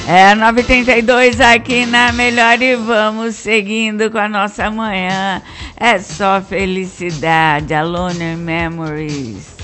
É 9h32 aqui na Melhor e vamos seguindo com a nossa manhã. É só felicidade, Alone in Memories.